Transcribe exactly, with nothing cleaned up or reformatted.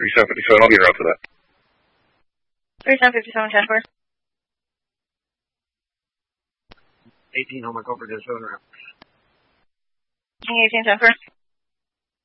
thirty-seven fifty-seven, I'll be around for that. thirty-seven fifty-seven, ten four. eighteen, I'll go for this other round. eighteen, ten four.